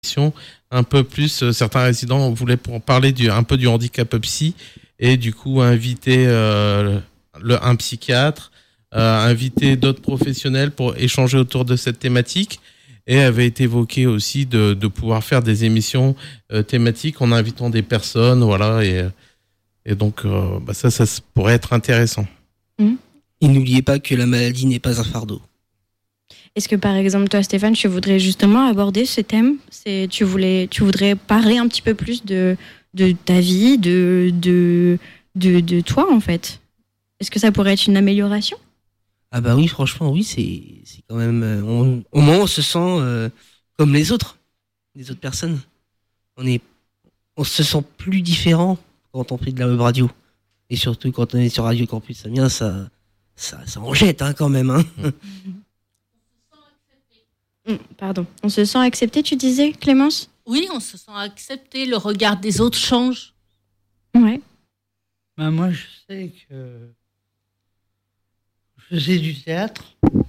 un peu plus, certains résidents voulaient pour parler un peu du handicap psy et du coup inviter un psychiatre, inviter d'autres professionnels pour échanger autour de cette thématique. Et avait été évoqué aussi de pouvoir faire des émissions thématiques en invitant des personnes, voilà, et donc ça pourrait être intéressant. Et n'oubliez pas que la maladie n'est pas un fardeau. Est-ce que par exemple toi Stéphane, tu voudrais justement aborder ce thème ? Tu voudrais parler un petit peu plus de ta vie, de toi en fait ? Est-ce que ça pourrait être une amélioration ? Ah bah oui, franchement, oui, c'est quand même... au moins, on se sent comme les autres personnes. On se sent plus différent quand on fait de la web radio. Et surtout, quand on est sur Radio Campus Amiens, ça en jette quand même. Hein. Pardon. On se sent accepté, tu disais, Clémence ? Oui, on se sent accepté. Le regard des autres change. Ouais. Ben moi, je sais que je faisais du théâtre.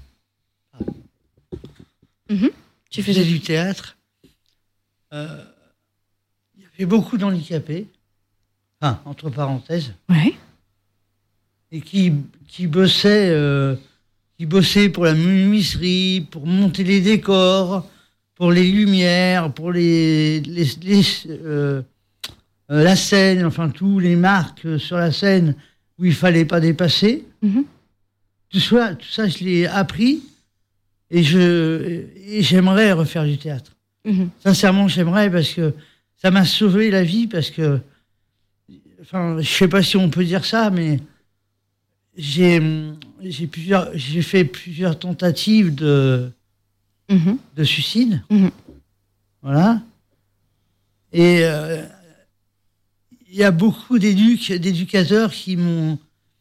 Tu faisais du théâtre. Il y avait beaucoup d'handicapés, entre parenthèses. Ouais. Et qui bossaient pour la menuiserie, pour monter les décors, pour les lumières, pour la scène, enfin tous les marques sur la scène où il fallait pas dépasser. Tout ça, je l'ai appris et j'aimerais refaire du théâtre. Sincèrement, j'aimerais parce que ça m'a sauvé la vie parce que, je sais pas si on peut dire ça, mais j'ai fait plusieurs tentatives de suicide. Voilà. Et il y a beaucoup d'éducateurs qui m'ont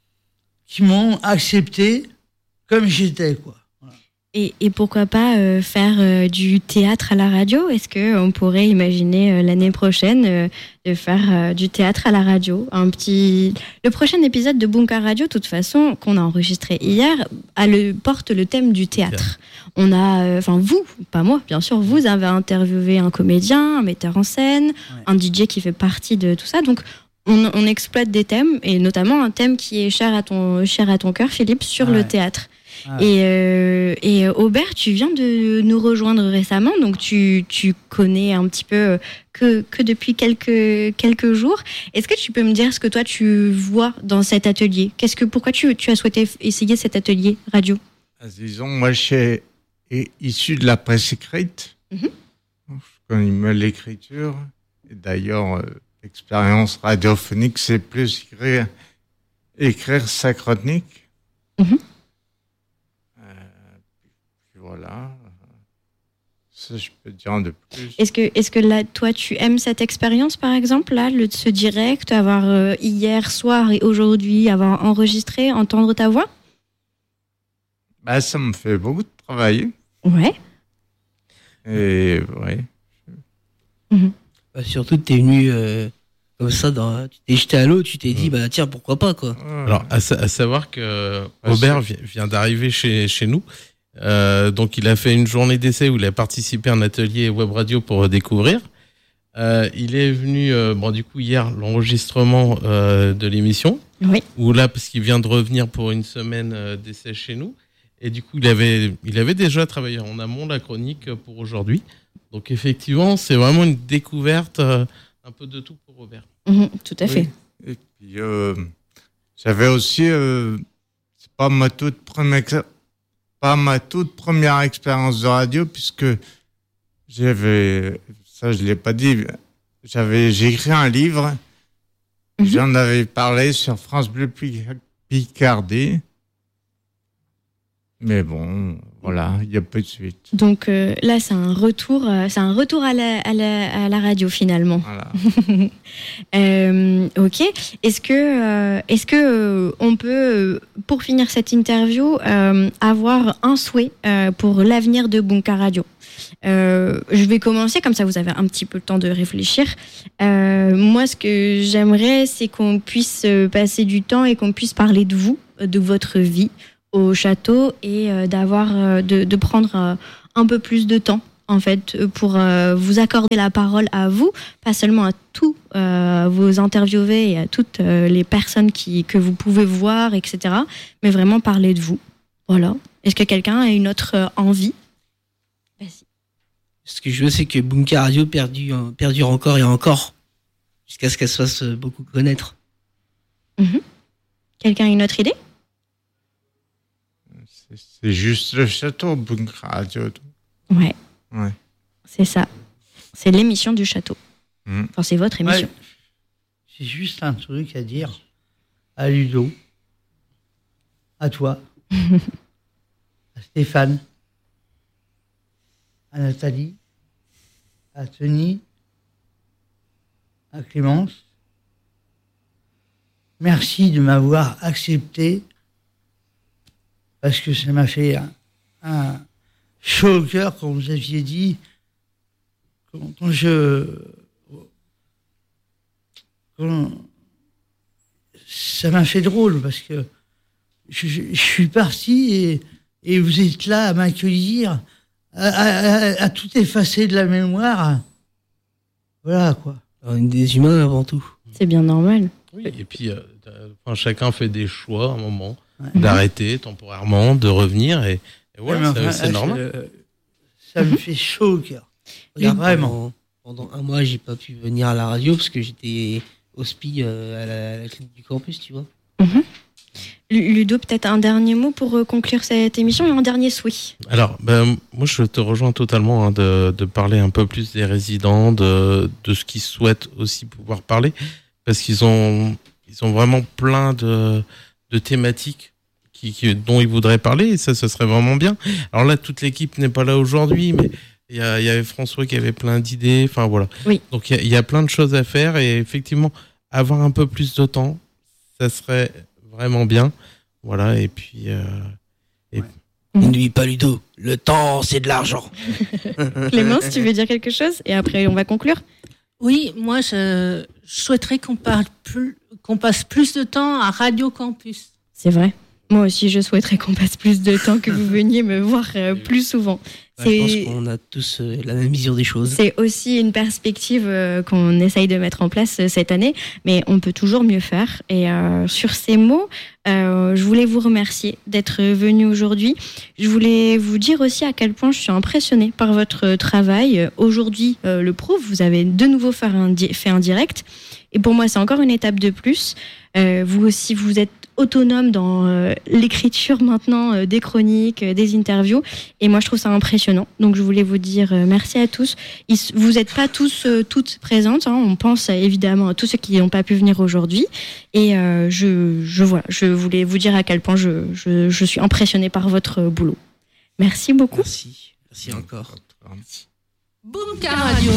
accepté comme j'étais, quoi. Voilà. Et pourquoi pas faire du théâtre à la radio ? Est-ce qu'on pourrait imaginer l'année prochaine de faire du théâtre à la radio ? Le prochain épisode de Bunker Radio, de toute façon, qu'on a enregistré hier, porte le thème du théâtre. On a, vous, pas moi, bien sûr, vous avez interviewé un comédien, un metteur en scène, un DJ qui fait partie de tout ça. Donc, on exploite des thèmes, et notamment un thème qui est cher à ton cœur, Philippe, sur le théâtre. Et Aubert, tu viens de nous rejoindre récemment, donc tu connais un petit peu que depuis quelques jours. Est-ce que tu peux me dire ce que toi tu vois dans cet atelier ? Pourquoi tu as souhaité essayer cet atelier radio ? Disons, moi je suis issu de la presse écrite. Je connais mieux l'écriture. Et d'ailleurs, l'expérience radiophonique, c'est plus écrire sa chronique. Voilà. Ça, je peux dire de plus. Est-ce que là, toi, tu aimes cette expérience, par exemple, là, ce direct, avoir hier soir et aujourd'hui, avoir enregistré, entendre ta voix ? Ça me fait beaucoup de travailler. Ouais. Et ouais. Surtout que t'es venu comme ça, tu t'es jeté à l'eau, tu t'es dit, tiens, pourquoi pas, quoi. Alors, à savoir que Aubert vient d'arriver chez nous. Donc il a fait une journée d'essai où il a participé à un atelier web radio pour découvrir. Il est venu, du coup hier l'enregistrement de l'émission. Oui. Où là parce qu'il vient de revenir pour une semaine d'essai chez nous. Et du coup il avait déjà travaillé en amont la chronique pour aujourd'hui. Donc effectivement c'est vraiment une découverte un peu de tout pour Robert. Tout à fait. Et puis j'avais aussi c'est pas ma toute première expérience de radio, puisque je l'ai pas dit, j'ai écrit un livre, j'en avais parlé sur France Bleu Picardie, mais bon, voilà, il y a peu de suite. Donc là, c'est un retour à la radio finalement. Voilà. Ok. Est-ce que on peut, pour finir cette interview, avoir un souhait pour l'avenir de Bunker Radio ? Je vais commencer, comme ça vous avez un petit peu le temps de réfléchir. Moi, ce que j'aimerais, c'est qu'on puisse passer du temps et qu'on puisse parler de vous, de votre vie au château, et de prendre un peu plus de temps en fait, pour vous accorder la parole à vous, pas seulement à tous vos interviewés et à toutes les personnes que vous pouvez voir, etc., mais vraiment parler de vous. Voilà. Est-ce que quelqu'un a une autre envie? Vas-y. Ce que je veux, c'est que Bunker Radio perdure encore et encore, jusqu'à ce qu'elle se fasse beaucoup connaître. Quelqu'un a une autre idée? C'est juste le château, Bunker Radio. Ouais. Ouais. C'est ça. C'est l'émission du château. Enfin, c'est votre émission. Ouais. J'ai juste un truc à dire à Ludo, à toi, à Stéphane, à Nathalie, à Tony, à Clémence. Merci de m'avoir accepté parce que ça m'a fait un chaud au cœur quand vous aviez dit, ça m'a fait drôle parce que je suis parti et vous êtes là à m'accueillir, à tout effacer de la mémoire. Voilà quoi. On est des humains avant tout. C'est bien normal. Oui, et puis chacun fait des choix à un moment, d'arrêter temporairement, de revenir, et voilà, c'est normal. Ça me fait chaud au cœur. Vraiment. Pendant un mois, j'ai pas pu venir à la radio parce que j'étais au SPI à la clinique du campus, tu vois. Ludo, peut-être un dernier mot pour conclure cette émission et un dernier souhait. Alors, moi je te rejoins totalement de parler un peu plus des résidents, de ce qu'ils souhaitent aussi pouvoir parler, parce qu'ils ont vraiment plein de thématiques dont ils voudraient parler, et ça serait vraiment bien. Alors là, toute l'équipe n'est pas là aujourd'hui, mais il y avait François qui avait plein d'idées, enfin voilà. Oui. Donc il y a plein de choses à faire, et effectivement, avoir un peu plus de temps, ça serait vraiment bien. Voilà, et puis... N'oublie pas Ludo, le temps c'est de l'argent. Clémence, tu veux dire quelque chose? Et après, on va conclure. Oui, moi, je souhaiterais qu'on passe plus de temps à Radio Campus. C'est vrai. Moi aussi, je souhaiterais qu'on passe plus de temps, que vous veniez me voir plus souvent. Je pense qu'on a tous la même vision des choses. C'est aussi une perspective qu'on essaye de mettre en place cette année, mais on peut toujours mieux faire. Et sur ces mots, je voulais vous remercier d'être venu aujourd'hui. Je voulais vous dire aussi à quel point je suis impressionnée par votre travail. Aujourd'hui, le prouve, vous avez de nouveau fait un direct. Et pour moi, c'est encore une étape de plus. Vous aussi, vous êtes autonome dans l'écriture maintenant des chroniques, des interviews, et moi je trouve ça impressionnant. Donc je voulais vous dire merci à tous. Vous n'êtes pas tous toutes présentes, hein. On pense évidemment à tous ceux qui n'ont pas pu venir aujourd'hui, et je voulais vous dire à quel point je suis impressionnée par votre boulot. Merci beaucoup. Merci encore. Bunker Radio.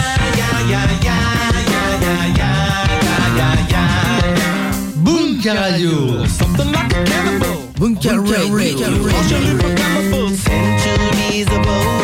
Bunker Radio. Bunker Radio. Centuries ago.